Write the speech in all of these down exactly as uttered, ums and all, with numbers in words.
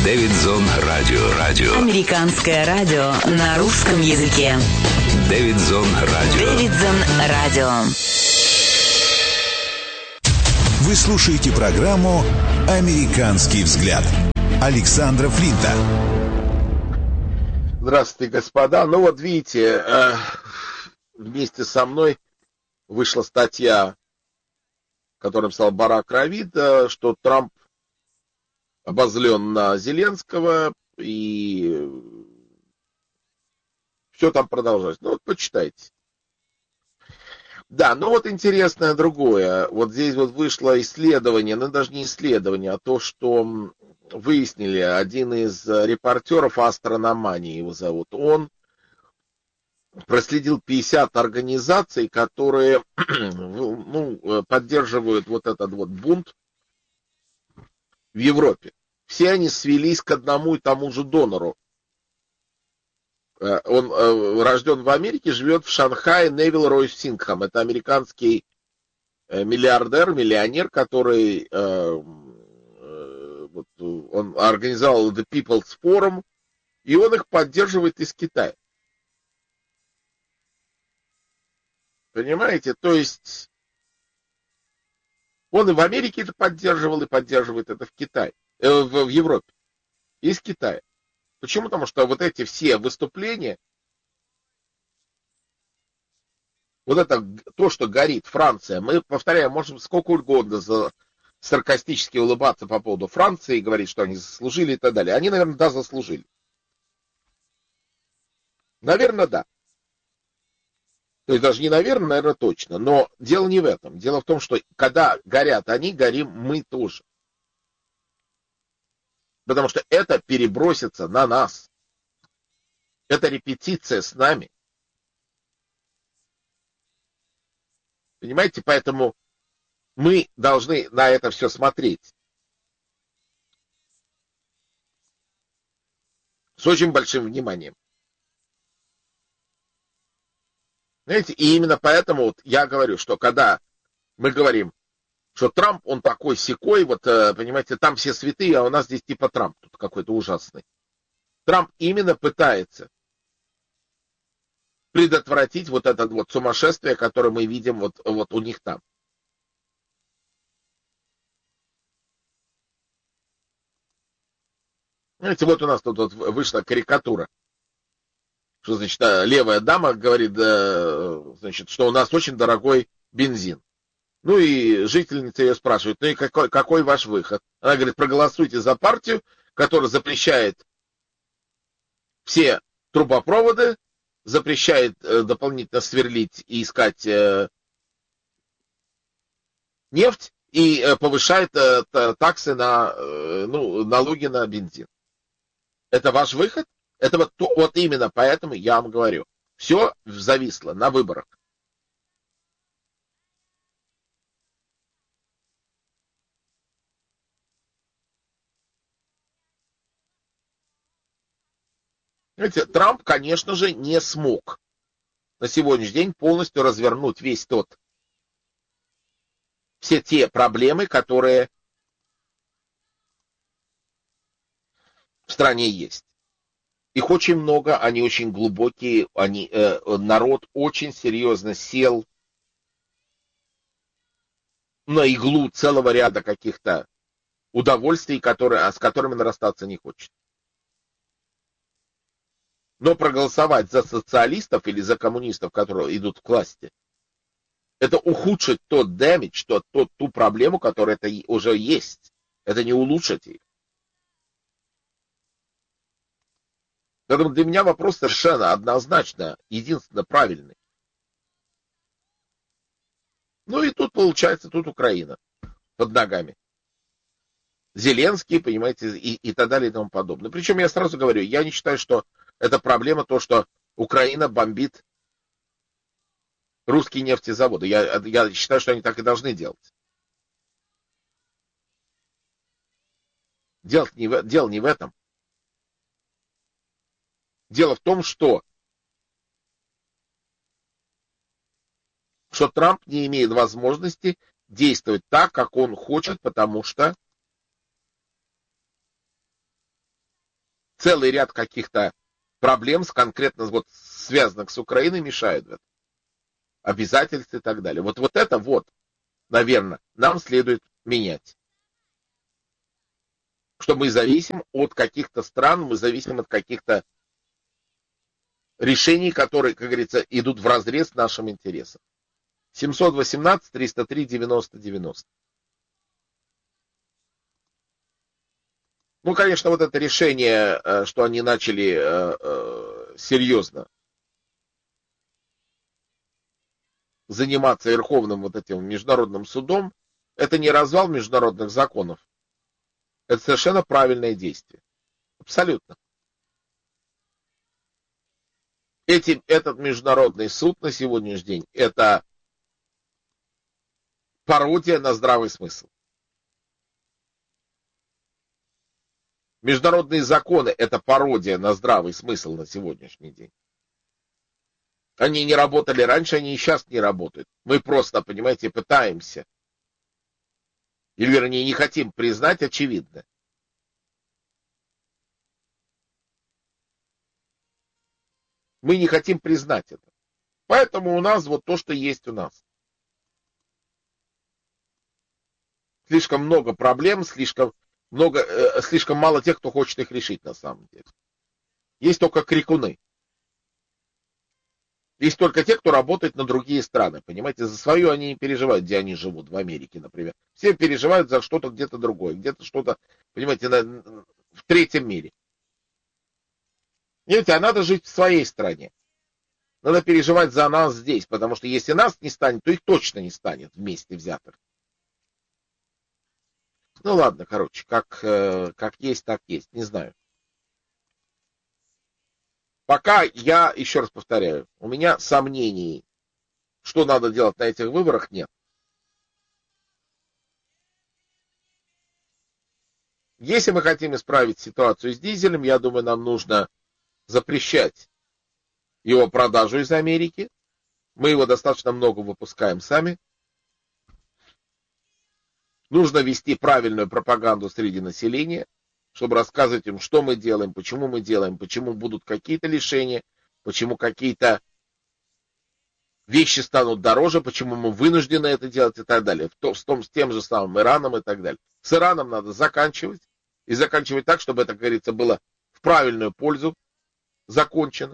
Дэвидзон Радио. Радио. Американское радио на русском языке. Дэвидзон Радио. Дэвидзон Радио. Вы слушаете программу «Американский взгляд» Александра Флинта. Здравствуйте, господа. Ну вот видите, вместе со мной вышла статья, которым стал Барак Равид, что Трамп обозлен на Зеленского, и все там продолжается. Ну вот почитайте. Да, ну вот интересное другое. Вот здесь вот вышло исследование, ну даже не исследование, а то, что выяснили один из репортеров Астрономании, его зовут, он проследил пятьдесят организаций, которые ну, поддерживают вот этот вот бунт в Европе. Все они свелись к одному и тому же донору. Он рожден в Америке, живет в Шанхае, Невил Рой Сингхэм. Это американский миллиардер, миллионер, который он организовал The People's Forum, и он их поддерживает из Китая. Понимаете? То есть он и в Америке это поддерживал, и поддерживает это в Китае, э, в, в Европе, из Китая. Почему? Потому что вот эти все выступления, вот это то, что горит Франция, мы, повторяем, можем сколько угодно за, саркастически улыбаться по поводу Франции и говорить, что они заслужили и так далее. Они, наверное, да, заслужили. Наверное, да. То есть даже не наверное, наверное, точно. Но дело не в этом. Дело в том, что когда горят они, горим мы тоже. Потому что это перебросится на нас. Это репетиция с нами. Понимаете? Поэтому мы должны на это все смотреть с очень большим вниманием. Знаете, и именно поэтому вот я говорю, что когда мы говорим, что Трамп, он такой сякой, вот, понимаете, там все святые, а у нас здесь типа Трамп тут какой-то ужасный. Трамп именно пытается предотвратить вот это вот сумасшествие, которое мы видим вот, вот у них там. Знаете, вот у нас тут вот вышла карикатура, что, значит, левая дама говорит, значит, что у нас очень дорогой бензин. Ну и жительница ее спрашивает, ну и какой, какой ваш выход? Она говорит, проголосуйте за партию, которая запрещает все трубопроводы, запрещает э, дополнительно сверлить и искать э, нефть и э, повышает э, таксы на, э, ну, налоги на бензин. Это ваш выход? Это вот, то, вот именно поэтому я вам говорю. Все зависло на выборах. Знаете, Трамп, конечно же, не смог на сегодняшний день полностью развернуть весь тот, все те проблемы, которые в стране есть. Их очень много, они очень глубокие, они, э, народ очень серьезно сел на иглу целого ряда каких-то удовольствий, которые, с которыми он расстаться не хочет. Но проголосовать за социалистов или за коммунистов, которые идут к власти, это ухудшить тот дэмидж, тот, тот, ту проблему, которая это уже есть. Это не улучшить их. Поэтому для меня вопрос совершенно однозначно, единственно правильный. Ну и тут получается, тут Украина под ногами. Зеленский, понимаете, и, и так далее и тому подобное. Причем я сразу говорю, я не считаю, что это проблема то, что Украина бомбит русские нефтезаводы. Я, я считаю, что они так и должны делать. Дело не в, дело не в этом. Дело в том, что, что Трамп не имеет возможности действовать так, как он хочет, потому что целый ряд каких-то проблем, с конкретно вот связанных с Украиной, мешают в этом. Обязательств и так далее. Вот, вот это вот, наверное, нам следует менять. Что мы зависим от каких-то стран, мы зависим от каких-то решений, которые, как говорится, идут вразрез с нашим интересом. семьсот восемнадцать триста три девяносто девяносто. Ну, конечно, вот это решение, что они начали э, э, серьезно заниматься Верховным вот этим международным судом, это не развал международных законов. Это совершенно правильное действие. Абсолютно. Эти, этот международный суд на сегодняшний день – это пародия на здравый смысл. Международные законы – это пародия на здравый смысл на сегодняшний день. Они не работали раньше, они и сейчас не работают. Мы просто, понимаете, пытаемся. Или, вернее, не хотим признать очевидное. Мы не хотим признать это. Поэтому у нас вот то, что есть у нас. Слишком много проблем, слишком, много, э, слишком мало тех, кто хочет их решить на самом деле. Есть только крикуны. Есть только те, кто работает на другие страны. Понимаете, за свою они не переживают, где они живут, в Америке, например. Все переживают за что-то где-то другое, где-то что-то, понимаете, на, в третьем мире. Понимаете, а надо жить в своей стране. Надо переживать за нас здесь, потому что если нас не станет, то их точно не станет вместе взятых. Ну ладно, короче, как, как есть, так есть, не знаю. Пока я, еще раз повторяю, у меня сомнений, что надо делать на этих выборах, нет. Если мы хотим исправить ситуацию с дизелем, я думаю, нам нужно запрещать его продажу из Америки. Мы его достаточно много выпускаем сами. Нужно вести правильную пропаганду среди населения, чтобы рассказывать им, что мы делаем, почему мы делаем, почему будут какие-то лишения, почему какие-то вещи станут дороже, почему мы вынуждены это делать и так далее. В том, с, том, с тем же самым Ираном и так далее. С Ираном надо заканчивать. И заканчивать так, чтобы это, как говорится, было в правильную пользу закончено.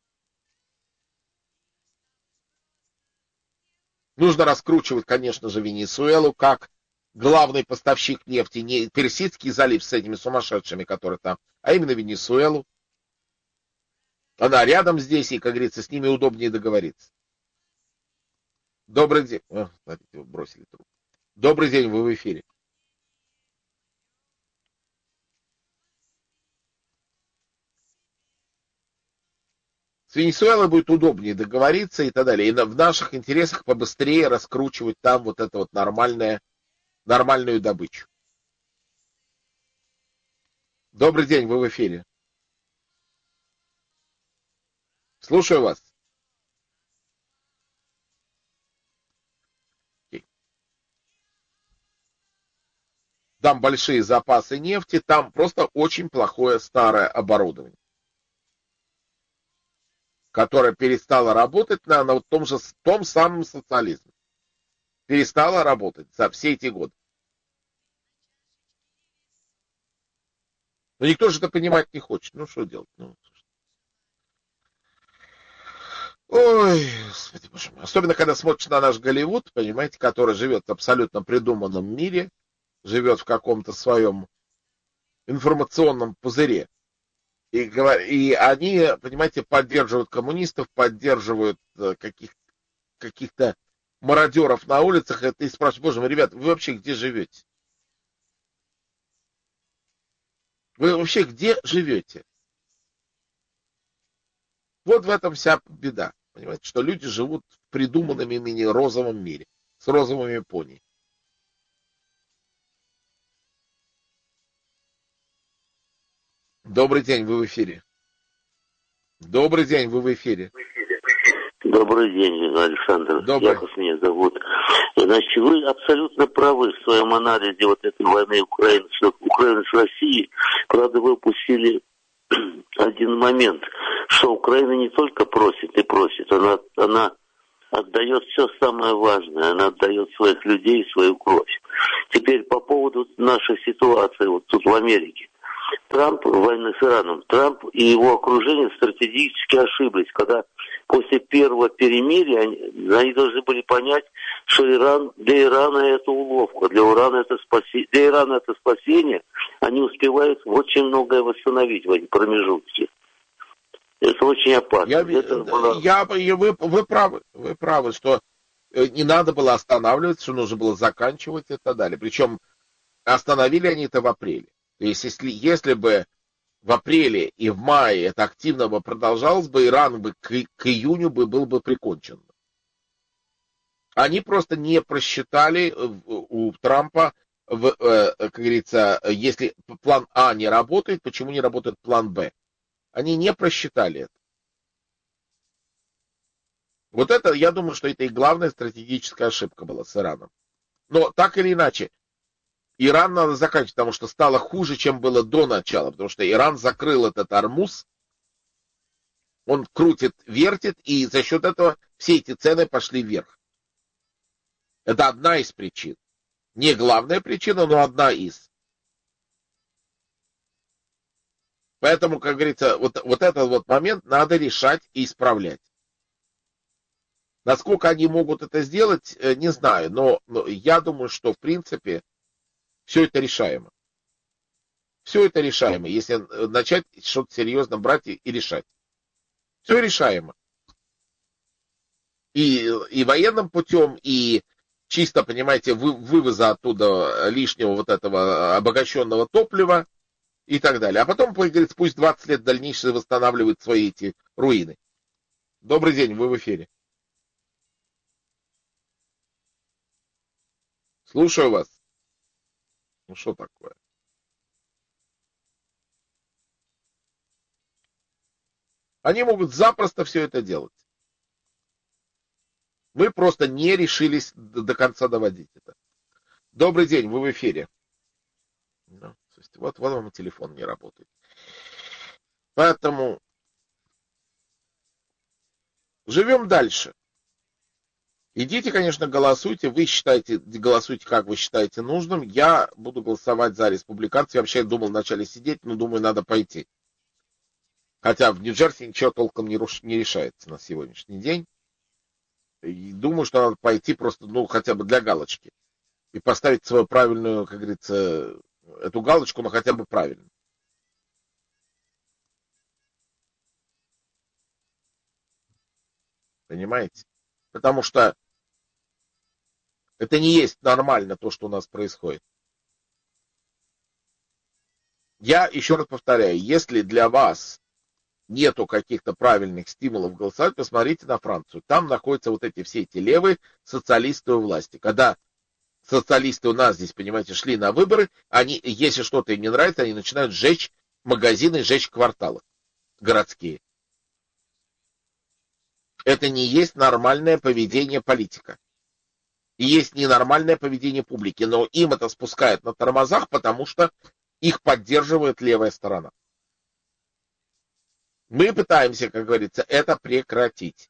Нужно раскручивать, конечно же, Венесуэлу как главный поставщик нефти, не Персидский залив с этими сумасшедшими, которые там, а именно Венесуэлу. Она рядом здесь, и, как говорится, с ними удобнее договориться. Добрый день. О, смотрите, вы бросили трубку. Добрый день, вы в эфире. С Венесуэлой будет удобнее договориться и так далее. И в наших интересах побыстрее раскручивать там вот это вот нормальное, нормальную добычу. Добрый день, вы в эфире. Слушаю вас. Там большие запасы нефти, там просто очень плохое старое оборудование, которое перестало работать на, на вот том же том самом социализме. Перестало работать за все эти годы. Но никто же это понимать не хочет. Ну, что делать? Ну, ой, господи, боже мой. Особенно, когда смотришь на наш Голливуд, понимаете, который живет в абсолютно придуманном мире, живет в каком-то своем информационном пузыре. И, и они, понимаете, поддерживают коммунистов, поддерживают каких, каких-то мародеров на улицах. И ты спрашиваешь, боже мой, ребят, вы вообще где живете? Вы вообще где живете? Вот в этом вся беда. Понимаете, что люди живут в придуманном ими розовом мире. С розовыми пони. Добрый день, вы в эфире. Добрый день, вы в эфире. Добрый день, Александр. Добрый. Яков меня зовут. Значит, вы абсолютно правы в своем анализе вот этой войны Украины, Украины с Россией. Правда, вы упустили один момент, что Украина не только просит и просит, она, она отдает все самое важное, она отдает своих людей, свою кровь. Теперь по поводу нашей ситуации вот тут в Америке. Трамп, войны с Ираном, Трамп и его окружение стратегически ошиблись, когда после первого перемирия они, они должны были понять, что Иран, для Ирана это уловка, для Ирана это спасение, для Ирана это спасение, они успевают очень многое восстановить в эти промежутки. Это очень опасно. Я, это было... я, вы, вы правы, вы правы, что не надо было останавливаться, что нужно было заканчивать и так далее. Причем остановили они это в апреле. То есть, если, если бы в апреле и в мае это активно бы продолжалось бы, Иран бы к, к июню бы был бы прикончен. Они просто не просчитали у Трампа, в, как говорится, если план А не работает, почему не работает план Б? Они не просчитали это. Вот это, я думаю, что это и главная стратегическая ошибка была с Ираном. Но так или иначе, Иран надо заканчивать, потому что стало хуже, чем было до начала, потому что Иран закрыл этот Ормуз, он крутит, вертит, и за счет этого все эти цены пошли вверх. Это одна из причин. Не главная причина, но одна из. Поэтому, как говорится, вот, вот этот вот момент надо решать и исправлять. Насколько они могут это сделать, не знаю, но, но я думаю, что в принципе все это решаемо. Все это решаемо, если начать что-то серьезно брать и, и решать. Все решаемо. И, и военным путем, и чисто, понимаете, вы, вывоза оттуда лишнего вот этого обогащенного топлива и так далее. А потом, как говорится, пусть двадцать лет дальнейшее восстанавливают свои эти руины. Добрый день, вы в эфире. Слушаю вас. Ну что такое? Они могут запросто все это делать. Мы просто не решились до конца доводить это. Добрый день, вы в эфире. Ну, вот, вот вам телефон не работает. Поэтому живем дальше. Идите, конечно, голосуйте. Вы считаете, голосуйте, как вы считаете нужным. Я буду голосовать за республиканцев. Я вообще думал вначале сидеть, но думаю, надо пойти. Хотя в Нью-Джерси ничего толком не, руш... не решается на сегодняшний день. И думаю, что надо пойти просто, ну, хотя бы для галочки. И поставить свою правильную, как говорится, эту галочку, но хотя бы правильно. Понимаете? Потому что это не есть нормально то, что у нас происходит. Я еще раз повторяю, если для вас нету каких-то правильных стимулов голосовать, посмотрите на Францию. Там находятся вот эти все эти левые социалисты у власти. Когда социалисты у нас здесь, понимаете, шли на выборы, они, если что-то им не нравится, они начинают сжечь магазины, сжечь кварталы городские. Это не есть нормальное поведение политика. И есть ненормальное поведение публики, но им это спускают на тормозах, потому что их поддерживает левая сторона. Мы пытаемся, как говорится, это прекратить.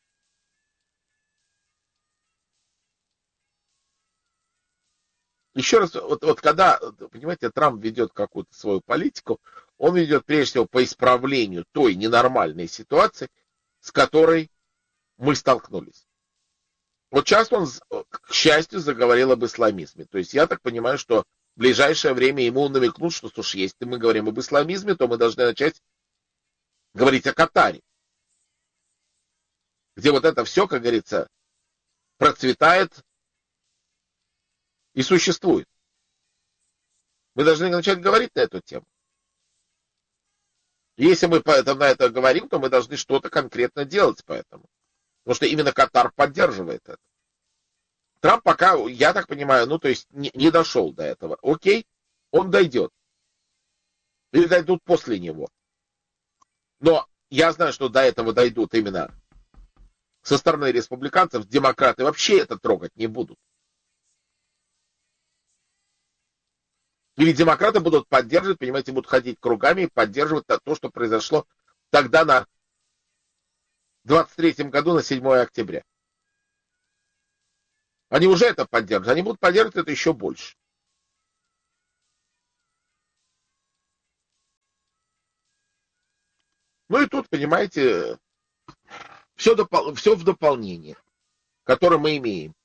Еще раз, вот, вот когда, понимаете, Трамп ведет какую-то свою политику, он ведет прежде всего по исправлению той ненормальной ситуации, с которой мы столкнулись. Вот сейчас он, к счастью, заговорил об исламизме. То есть я так понимаю, что в ближайшее время ему намекнут, что, слушай, если мы говорим об исламизме, то мы должны начать говорить о Катаре, где вот это все, как говорится, процветает и существует. Мы должны начать говорить на эту тему. Если мы поэтому на это говорим, то мы должны что-то конкретно делать по этому. Потому что именно Катар поддерживает это. Трамп пока, я так понимаю, ну то есть не, не дошел до этого. Окей, он дойдет. Или дойдут после него. Но я знаю, что до этого дойдут именно со стороны республиканцев. Демократы вообще это трогать не будут. Или демократы будут поддерживать, понимаете, будут ходить кругами и поддерживать то, что произошло тогда на двадцать третьем году, на седьмое октября. Они уже это поддерживают, они будут поддерживать это еще больше. Ну и тут, понимаете, все, допол- все в дополнение, которое мы имеем.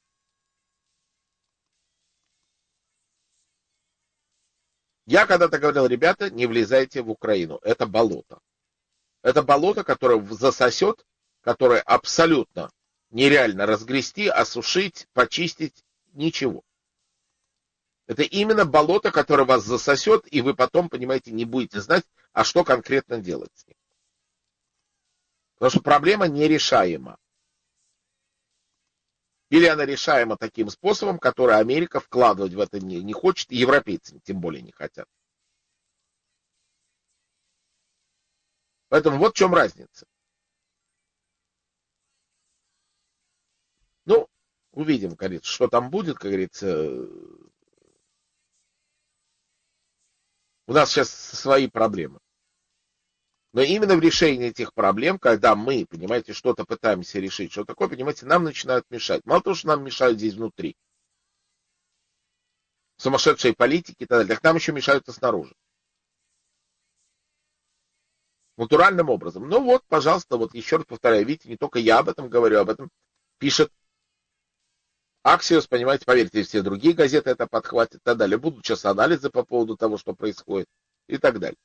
Я когда-то говорил, ребята, не влезайте в Украину. Это болото. Это болото, которое засосет, которое абсолютно нереально разгрести, осушить, почистить, ничего. Это именно болото, которое вас засосет, и вы потом, понимаете, не будете знать, а что конкретно делать с ним. Потому что проблема нерешаема. Или она решаема таким способом, который Америка вкладывать в это не, не хочет, и европейцы тем более не хотят. Поэтому вот в чем разница. Ну, увидим, как говорится, что там будет, как говорится. У нас сейчас свои проблемы. Но именно в решении этих проблем, когда мы, понимаете, что-то пытаемся решить, что такое, понимаете, нам начинают мешать. Мало того, что нам мешают здесь внутри, сумасшедшие политики и так далее, так нам еще мешают и снаружи. Натуральным образом. Ну вот, пожалуйста, вот еще раз повторяю, видите, не только я об этом говорю, об этом пишет Axios, понимаете, поверьте, все другие газеты это подхватят и так далее. Будут сейчас анализы по поводу того, что происходит и так далее.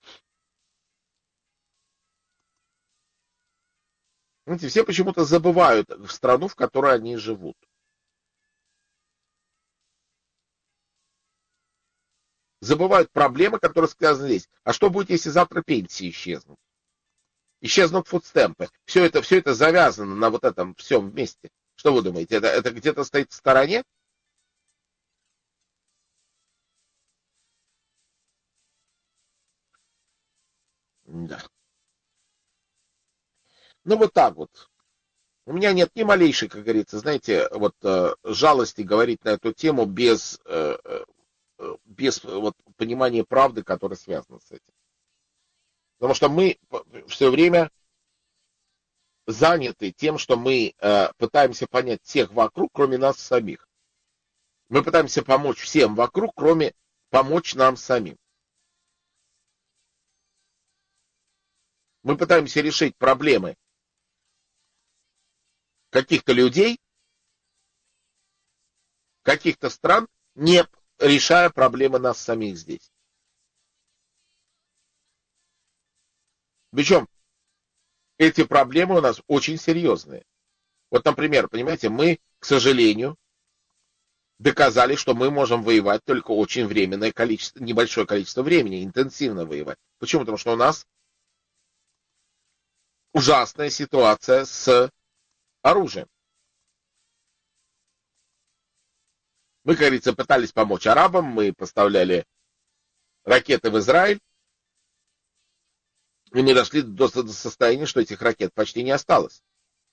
Знаете, все почему-то забывают в страну, в которой они живут. Забывают проблемы, которые связаны здесь. А что будет, если завтра пенсии исчезнут? Исчезнут фудстемпы. Все это, все это завязано на вот этом всем вместе. Что вы думаете, это, это где-то стоит в стороне? Да. Ну вот так вот. У меня нет ни малейшей, как говорится, знаете, вот э, жалости говорить на эту тему без, э, э, без вот, понимания правды, которая связана с этим. Потому что мы все время заняты тем, что мы э, пытаемся понять всех вокруг, кроме нас самих. Мы пытаемся помочь всем вокруг, кроме помочь нам самим. Мы пытаемся решить проблемы каких-то людей, каких-то стран, не решая проблемы нас самих здесь. Причем эти проблемы у нас очень серьезные. Вот, например, понимаете, мы, к сожалению, доказали, что мы можем воевать только очень временное количество, небольшое количество времени, интенсивно воевать. Почему? Потому что у нас ужасная ситуация с оружием. Мы, как говорится, пытались помочь арабам, мы поставляли ракеты в Израиль, и мы дошли до состояния, что этих ракет почти не осталось.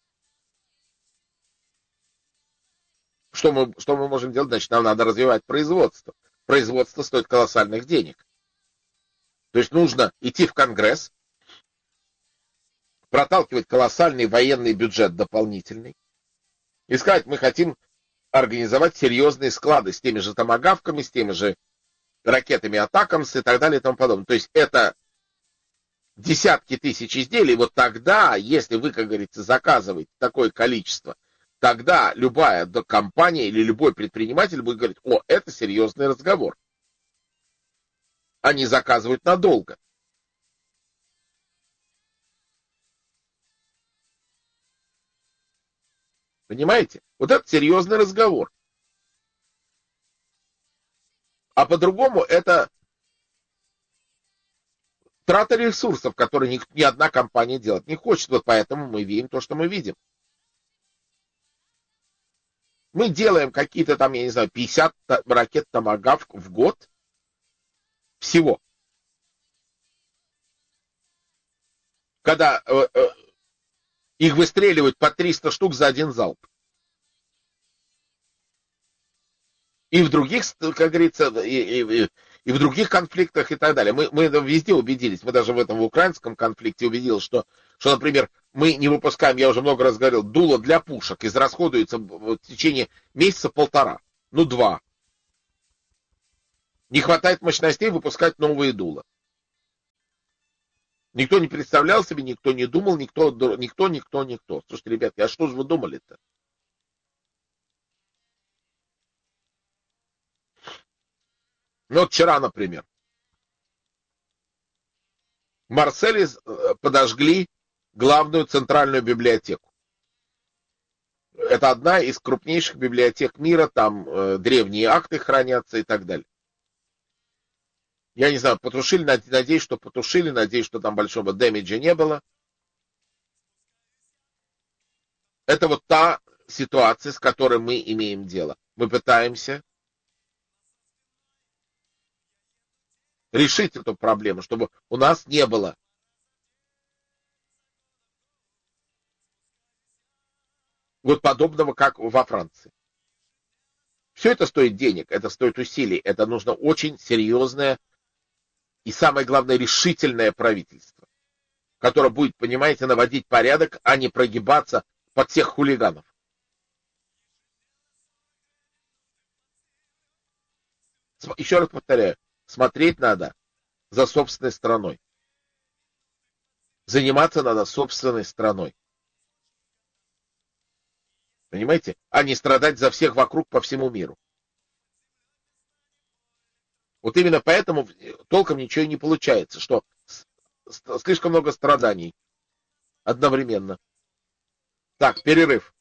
Что мы, что мы можем делать? Значит, нам надо развивать производство. Производство стоит колоссальных денег. То есть нужно идти в Конгресс, проталкивать колоссальный военный бюджет дополнительный, и сказать, мы хотим организовать серьезные склады с теми же томагавками, с теми же ракетами Атакамс и так далее и тому подобное. То есть это десятки тысяч изделий. Вот тогда, если вы, как говорится, заказываете такое количество, тогда любая компания или любой предприниматель будет говорить, о, это серьезный разговор. Они заказывают надолго. Понимаете? Вот это серьезный разговор. А по-другому это трата ресурсов, которые ни, ни одна компания делать не хочет. Вот поэтому мы видим то, что мы видим. Мы делаем какие-то там, я не знаю, пятьдесят ракет Томагавк в год всего. Когда э, э, их выстреливают по триста штук за один залп. И в других, как говорится, и, и, и в других конфликтах и так далее. Мы, мы везде убедились, мы даже в этом в украинском конфликте убедились, что, что, например, мы не выпускаем, я уже много раз говорил, дуло для пушек израсходуется в течение месяца-полтора, ну два. Не хватает мощностей выпускать новые дула. Никто не представлял себе, никто не думал, никто, никто, никто, никто. Слушайте, ребятки, а что же вы думали-то? Ну, вот вчера, например, в Марселе подожгли главную центральную библиотеку. Это одна из крупнейших библиотек мира, там э, древние акты хранятся и так далее. Я не знаю, потушили, надеюсь, что потушили, надеюсь, что там большого дэмиджа не было. Это вот та ситуация, с которой мы имеем дело. Мы пытаемся решить эту проблему, чтобы у нас не было вот подобного, как во Франции. Все это стоит денег, это стоит усилий, это нужно очень серьезное и, самое главное, решительное правительство, которое будет, понимаете, наводить порядок, а не прогибаться под всех хулиганов. Еще раз повторяю, смотреть надо за собственной страной. Заниматься надо собственной страной. Понимаете? А не страдать за всех вокруг по всему миру. Вот именно поэтому толком ничего и не получается, что слишком много страданий одновременно. Так, перерыв.